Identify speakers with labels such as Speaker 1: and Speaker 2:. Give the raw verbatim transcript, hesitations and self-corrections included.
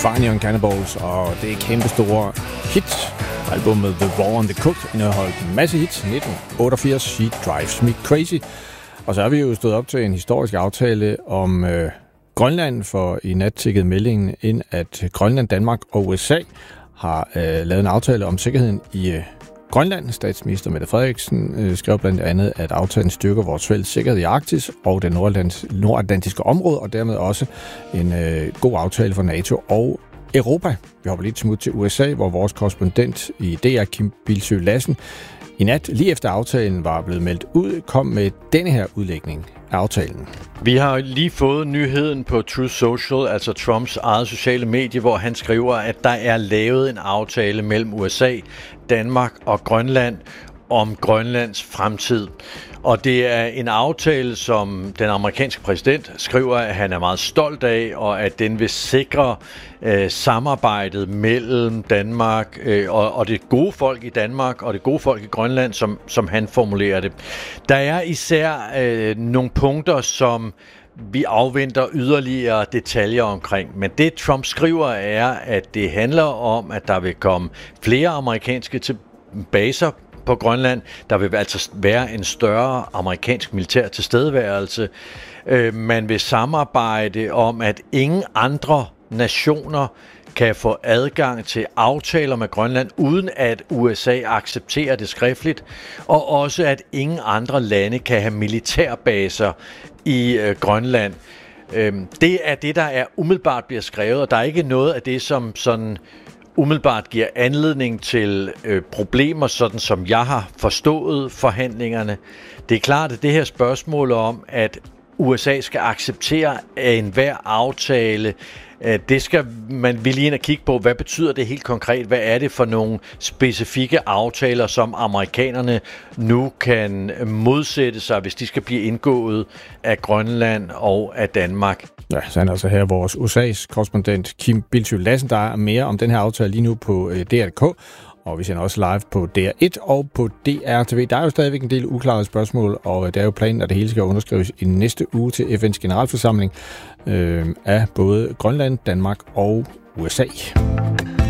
Speaker 1: Fire Cannibals, og det er kæmpe store hit. Albumet The War on the Cook indeholdt en masse hits. nitten otteogfirs, She Drives Me Crazy. Og så har vi jo stået op til en historisk aftale om øh, Grønland, for i nat tikkede meldingen ind, at Grønland, Danmark og U S A har øh, lavet en aftale om sikkerheden i øh, Grønland. Statsminister Mette Frederiksen øh, skrev blandt andet, at aftalen styrker vores fælles sikkerhed i Arktis og det nordatlantiske område, og dermed også en øh, god aftale for NATO og Europa. Vi hopper lidt smut til U S A, hvor vores korrespondent i D R, Kim Bildsøe Lassen, i nat, lige efter aftalen var blevet meldt ud, kom med denne her udlægning af aftalen.
Speaker 2: Vi har lige fået nyheden på Truth Social, altså Trumps eget sociale medie, hvor han skriver, at der er lavet en aftale mellem U S A, Danmark og Grønland om Grønlands fremtid. Og det er en aftale, som den amerikanske præsident skriver, at han er meget stolt af, og at den vil sikre øh, samarbejdet mellem Danmark øh, og, og det gode folk i Danmark og det gode folk i Grønland, som, som han formulerer det. Der er især øh, nogle punkter, som vi afventer yderligere detaljer omkring. Men det Trump skriver er, at det handler om, at der vil komme flere amerikanske til baser på Grønland. Der vil altså være en større amerikansk militær tilstedeværelse. Øh, man vil samarbejde om, at ingen andre nationer kan få adgang til aftaler med Grønland, uden at U S A accepterer det skriftligt, og også at ingen andre lande kan have militærbaser i øh, Grønland. Øh, det er det, der er umiddelbart bliver skrevet, og der er ikke noget af det, som sådan umiddelbart giver anledning til øh, problemer, sådan som jeg har forstået forhandlingerne. Det er klart, at det her spørgsmål om, at U S A skal acceptere enhver aftale, øh, det skal man vil lige ind og kigge på, hvad betyder det helt konkret? Hvad er det for nogle specifikke aftaler, som amerikanerne nu kan modsætte sig, hvis de skal blive indgået af Grønland og af Danmark?
Speaker 1: Ja, så er altså her vores U S A's korrespondent Kim Bildsøe Lassen, der er mere om den her aftale lige nu på D R punktum d k, og vi sender også live på D R et og på D R T V. Der er jo stadigvæk en del uklarede spørgsmål, og det er jo planen, at det hele skal underskrives i næste uge til F N's generalforsamling øh, af både Grønland, Danmark og U S A.